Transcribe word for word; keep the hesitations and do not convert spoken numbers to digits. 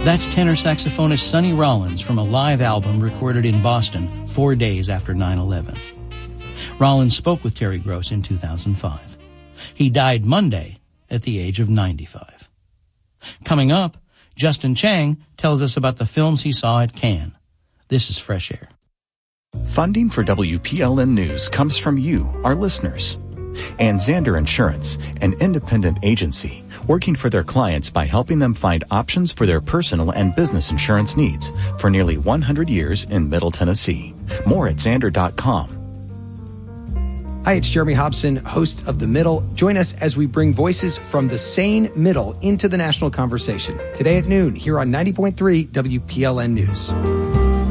That's tenor saxophonist Sonny Rollins from a live album recorded in Boston four days after nine eleven. Rollins spoke with Terry Gross in two thousand five. He died Monday at the age of ninety-five. Coming up, Justin Chang tells us about the films he saw at Cannes. This is Fresh Air. Funding for W P L N News comes from you, our listeners. And Zander Insurance, an independent agency working for their clients by helping them find options for their personal and business insurance needs for nearly one hundred years in Middle Tennessee. More at zander dot com. Hi, it's Jeremy Hobson, host of The Middle. Join us as we bring voices from the sane middle into the national conversation. Today at noon here on ninety point three W P L N News.